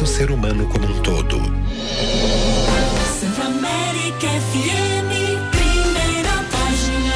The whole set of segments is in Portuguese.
o ser humano como um todo. América FM, primeira página.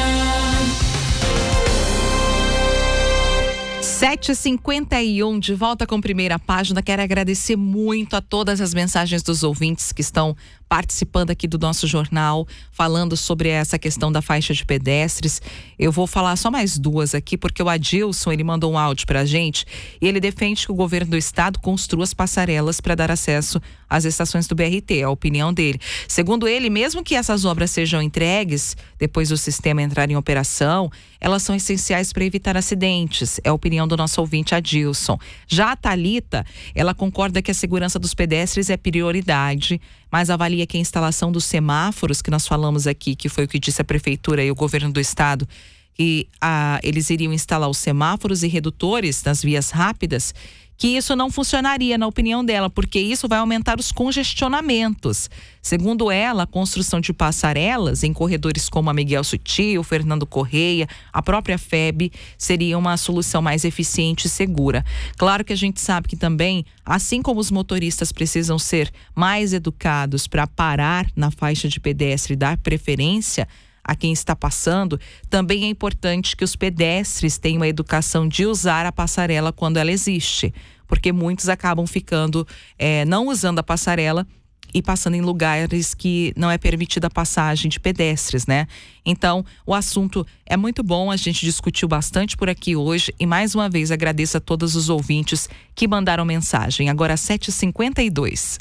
7h51, de volta com primeira página. Quero agradecer muito a todas as mensagens dos ouvintes que estão participando aqui do nosso jornal, falando sobre essa questão da faixa de pedestres. Eu vou falar só mais duas aqui, porque o Adilson, ele mandou um áudio pra gente e ele defende que o governo do estado construa as passarelas para dar acesso às estações do BRT, é a opinião dele. Segundo ele, mesmo que essas obras sejam entregues, depois do sistema entrar em operação, elas são essenciais para evitar acidentes, é a opinião do nosso ouvinte Adilson. Já a Thalita, ela concorda que a segurança dos pedestres é prioridade, mas avalia que a instalação dos semáforos, que nós falamos aqui, que foi o que disse a prefeitura e o governo do estado, que eles iriam instalar os semáforos e redutores nas vias rápidas, que isso não funcionaria, na opinião dela, porque isso vai aumentar os congestionamentos. Segundo ela, a construção de passarelas em corredores como a Miguel Sutil, Fernando Correia, a própria FEB, seria uma solução mais eficiente e segura. Claro que a gente sabe que também, assim como os motoristas precisam ser mais educados para parar na faixa de pedestre e dar preferência a quem está passando, também é importante que os pedestres tenham a educação de usar a passarela quando ela existe, porque muitos acabam ficando não usando a passarela e passando em lugares que não é permitida a passagem de pedestres, né? Então, o assunto é muito bom, a gente discutiu bastante por aqui hoje e mais uma vez agradeço a todos os ouvintes que mandaram mensagem. Agora 7h52.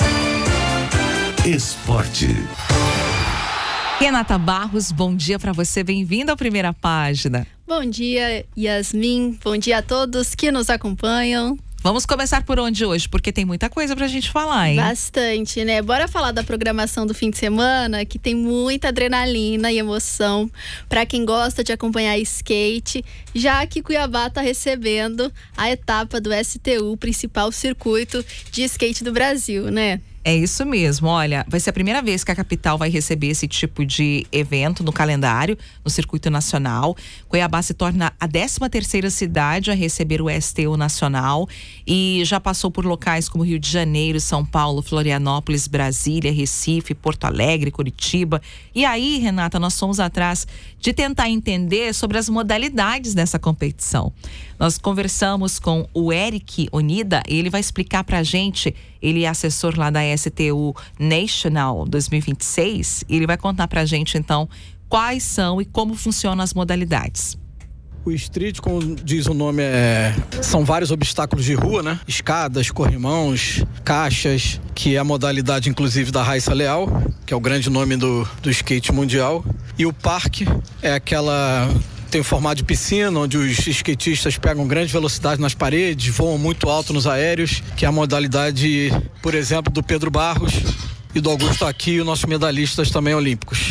Esporte. Renata Barros, bom dia para você, bem-vinda à primeira página. Bom dia, Yasmin, bom dia a todos que nos acompanham. Vamos começar por onde hoje, porque tem muita coisa pra gente falar, hein? Bastante, né? Bora falar da programação do fim de semana, que tem muita adrenalina e emoção para quem gosta de acompanhar skate, já que Cuiabá tá recebendo a etapa do STU, principal circuito de skate do Brasil, né? É isso mesmo, olha, vai ser a primeira vez que a capital vai receber esse tipo de evento no calendário, no circuito nacional. Cuiabá se torna a 13ª cidade a receber o STU nacional e já passou por locais como Rio de Janeiro, São Paulo, Florianópolis, Brasília, Recife, Porto Alegre, Curitiba. E aí, Renata, nós fomos atrás de tentar entender sobre as modalidades dessa competição. Nós conversamos com o Eric Onida e ele vai explicar pra gente, ele é assessor lá da STU National 2026, e ele vai contar pra gente então quais são e como funcionam as modalidades. O street, como diz o nome, são vários obstáculos de rua, né? Escadas, corrimãos, caixas, que é a modalidade inclusive da Raíssa Leal, que é o grande nome do skate mundial. E o parque tem o formato de piscina, onde os skatistas pegam grande velocidade nas paredes, voam muito alto nos aéreos, que é a modalidade, por exemplo, do Pedro Barros e do Augusto Aqui, nossos medalhistas também olímpicos.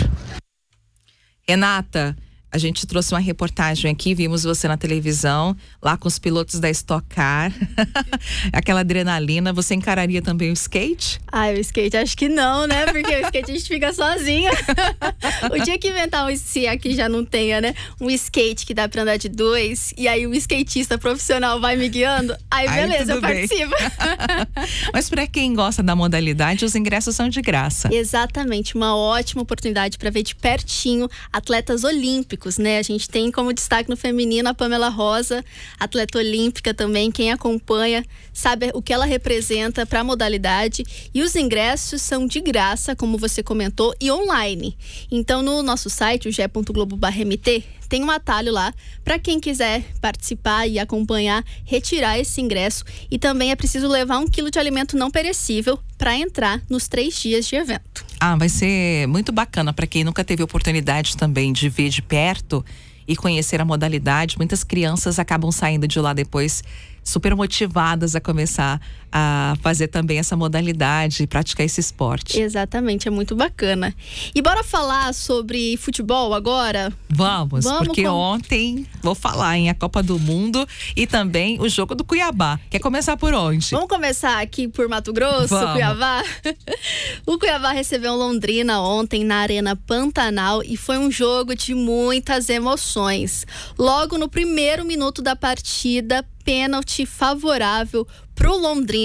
Renata, a gente trouxe uma reportagem aqui, vimos você na televisão, lá com os pilotos da Stock Car, aquela adrenalina. Você encararia também o skate? O skate acho que não, né? Porque o skate a gente fica sozinha. O dia que inventar se aqui já não tenha, né? Um skate que dá pra andar de dois, e aí o skatista profissional vai me guiando, aí beleza, eu participo. Mas pra quem gosta da modalidade, os ingressos são de graça. Exatamente, uma ótima oportunidade para ver de pertinho atletas olímpicos, né? A gente tem como destaque no feminino a Pamela Rosa, atleta olímpica também. Quem acompanha sabe o que ela representa para a modalidade, e os ingressos são de graça, como você comentou, e online. Então, no nosso site, o ge.globo.mt, tem um atalho lá para quem quiser participar e acompanhar, retirar esse ingresso. E também é preciso levar 1 quilo de alimento não perecível para entrar nos 3 dias de evento. Vai ser muito bacana para quem nunca teve oportunidade também de ver de perto e conhecer a modalidade. Muitas crianças acabam saindo de lá depois super motivadas a começar a fazer também essa modalidade e praticar esse esporte. Exatamente, é muito bacana. E bora falar sobre futebol agora? Vamos porque ontem, vou falar, a Copa do Mundo e também o jogo do Cuiabá. Quer começar por onde? Vamos começar aqui por Mato Grosso, Cuiabá? O Cuiabá recebeu o Londrina ontem na Arena Pantanal e foi um jogo de muitas emoções. Logo no primeiro minuto da partida, pênalti favorável pro Londrina.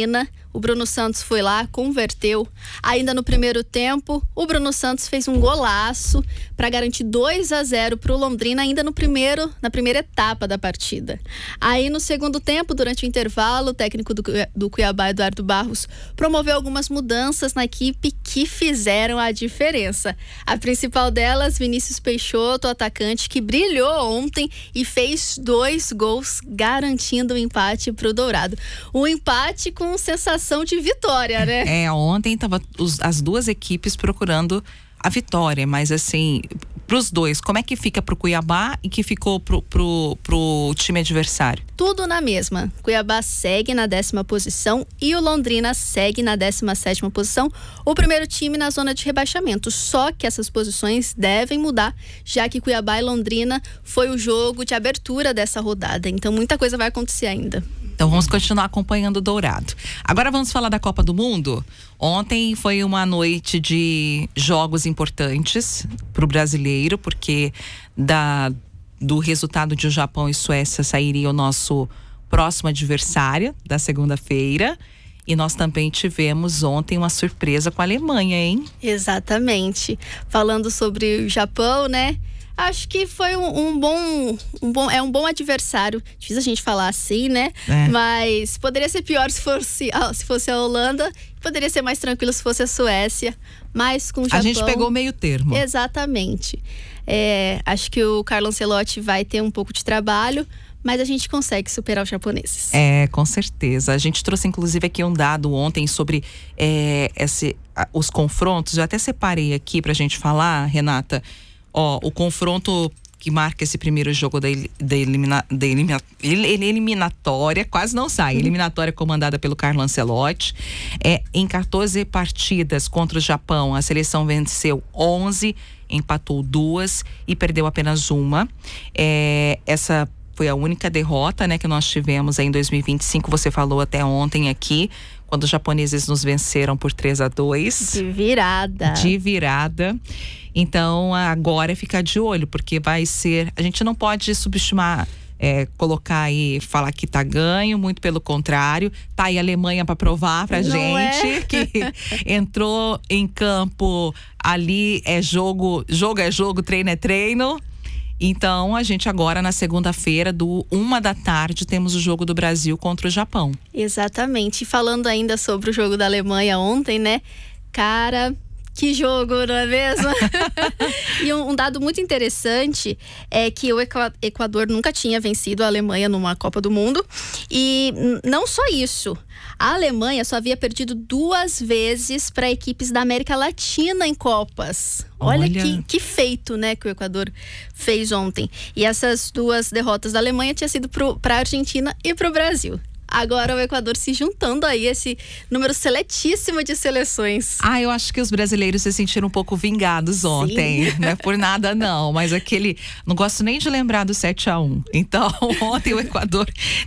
O Bruno Santos foi lá, converteu. Ainda no primeiro tempo, o Bruno Santos fez um golaço para garantir 2-0 para o Londrina, ainda na primeira etapa da partida. Aí no segundo tempo, durante o intervalo, o técnico do Cuiabá, Eduardo Barros, promoveu algumas mudanças na equipe que fizeram a diferença. A principal delas, Vinícius Peixoto, o atacante que brilhou ontem e fez 2 gols, garantindo o empate para o Dourado. Um empate com sensação de vitória, né? Ontem tava as duas equipes procurando a vitória, mas assim, pros dois, como é que fica pro Cuiabá e que ficou pro time adversário? Tudo na mesma. Cuiabá segue na 10ª posição e o Londrina segue na 17ª posição. O primeiro time na zona de rebaixamento. Só que essas posições devem mudar, já que Cuiabá e Londrina foi o jogo de abertura dessa rodada. Então muita coisa vai acontecer ainda. Então vamos continuar acompanhando o Dourado. Agora vamos falar da Copa do Mundo. Ontem foi uma noite de jogos importantes para o brasileiro, porque do resultado de Japão e Suécia sairia o nosso próximo adversário da segunda-feira. E nós também tivemos ontem uma surpresa com a Alemanha, hein? Exatamente. Falando sobre o Japão, né? Acho que foi um bom adversário. Difícil a gente falar assim, né? Mas poderia ser pior se fosse a Holanda. Poderia ser mais tranquilo se fosse a Suécia. Mas com o Japão... A gente pegou meio termo. Exatamente. Acho que o Carlo Ancelotti vai ter um pouco de trabalho, mas a gente consegue superar os japoneses. Com certeza. A gente trouxe inclusive aqui um dado ontem sobre os confrontos. Eu até separei aqui pra gente falar, Renata. O confronto que marca esse primeiro jogo da eliminatória, quase não sai, eliminatória comandada pelo Carlo Ancelotti, em 14 partidas contra o Japão, a seleção venceu 11, empatou 2 e perdeu apenas uma. Essa foi a única derrota, né, que nós tivemos em 2025, você falou até ontem aqui, quando os japoneses nos venceram por 3-2. De virada. Então agora é ficar de olho, porque vai ser, a gente não pode subestimar, colocar aí, falar que tá ganho, muito pelo contrário, tá aí a Alemanha para provar pra gente que entrou em campo ali, jogo, treino é treino. Então, a gente agora, na segunda-feira, 13h, temos o jogo do Brasil contra o Japão. Exatamente. E falando ainda sobre o jogo da Alemanha ontem, né? Cara, que jogo, não é mesmo? E um dado muito interessante é que o Equador nunca tinha vencido a Alemanha numa Copa do Mundo. E não só isso. A Alemanha só havia perdido 2 vezes para equipes da América Latina em Copas. Olha. Que feito, né, que o Equador fez ontem. E essas 2 derrotas da Alemanha tinha sido para a Argentina e para o Brasil. Agora o Equador se juntando aí, esse número seletíssimo de seleções. Eu acho que os brasileiros se sentiram um pouco vingados ontem. Sim. Não é por nada não, mas não gosto nem de lembrar do 7-1. Então ontem o Equador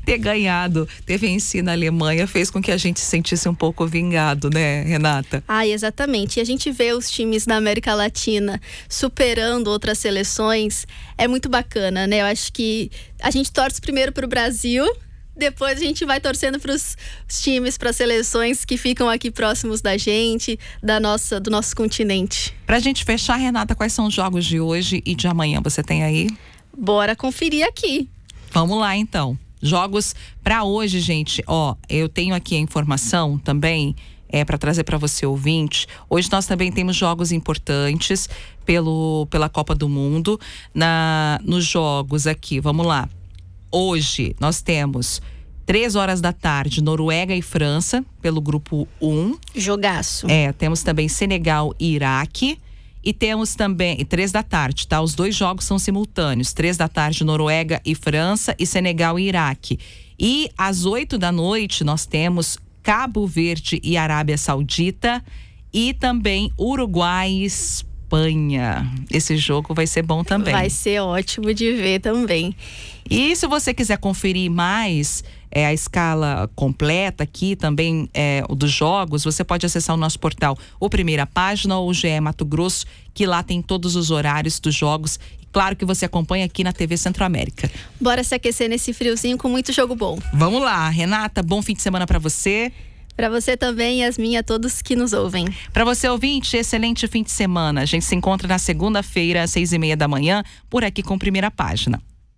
ter vencido a Alemanha fez com que a gente se sentisse um pouco vingado, né, Renata? Exatamente. E a gente vê os times da América Latina superando outras seleções, é muito bacana, né? Eu acho que a gente torce primeiro para o Brasil, depois a gente vai torcendo para os times, para as seleções que ficam aqui próximos da gente, do nosso continente. Pra gente fechar, Renata, quais são os jogos de hoje e de amanhã? Você tem aí? Bora conferir aqui. Vamos lá, então. Jogos para hoje, gente. Eu tenho aqui a informação também para trazer para você, ouvinte. Hoje nós também temos jogos importantes pela Copa do Mundo. Nos jogos aqui, vamos lá. Hoje nós temos 15h, Noruega e França, pelo grupo 1. Jogaço. Temos também Senegal e Iraque. E temos também 15h, tá? Os 2 jogos são simultâneos. 15h, Noruega e França e Senegal e Iraque. E às 20h nós temos Cabo Verde e Arábia Saudita. E também Uruguai e Espanha. Esse jogo vai ser bom também. Vai ser ótimo de ver também. E se você quiser conferir mais a escala completa aqui também dos jogos, você pode acessar o nosso portal O Primeira Página ou o GE Mato Grosso, que lá tem todos os horários dos jogos. E claro que você acompanha aqui na TV Centro-América. Bora se aquecer nesse friozinho com muito jogo bom. Vamos lá, Renata, bom fim de semana para você. Para você também, Yasmin, e a todos que nos ouvem. Para você, ouvinte, excelente fim de semana. A gente se encontra na segunda-feira, às 6:30 da manhã, por aqui com Primeira Página.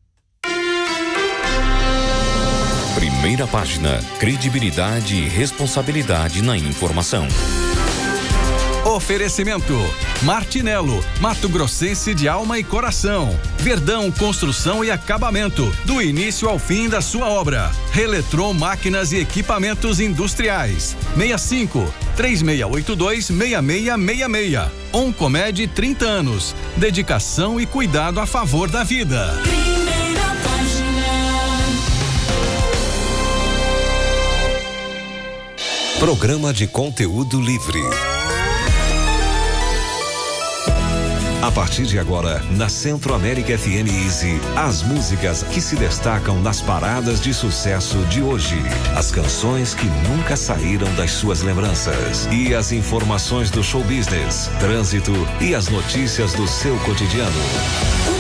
Primeira Página. Credibilidade e responsabilidade na informação. Oferecimento: Martinello, Mato Grossense de alma e coração. Verdão Construção e Acabamento, do início ao fim da sua obra. Reletron Máquinas e Equipamentos Industriais. 65-3682-6666. Oncomed 30 anos. Dedicação e cuidado a favor da vida. Primeira Página. Programa de conteúdo livre. A partir de agora, na Centro América FM Easy, as músicas que se destacam nas paradas de sucesso de hoje. As canções que nunca saíram das suas lembranças. E as informações do show business, trânsito e as notícias do seu cotidiano.